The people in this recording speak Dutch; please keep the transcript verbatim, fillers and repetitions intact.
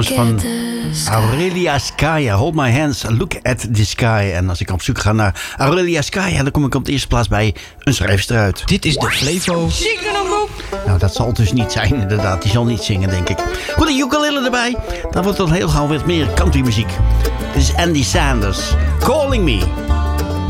Van Aurelia Skaya, Hold My Hands, Look at the Sky. En als ik op zoek ga naar Aurelia Skaya, dan kom ik op de eerste plaats bij een schrijfster uit. Dit is de Flevo. Nou, dat zal het dus niet zijn, inderdaad. Die zal niet zingen, denk ik. Goed, een ukulele erbij. Dan wordt dan heel gauw weer meer countrymuziek. Dit is Andy Sanders, Calling Me.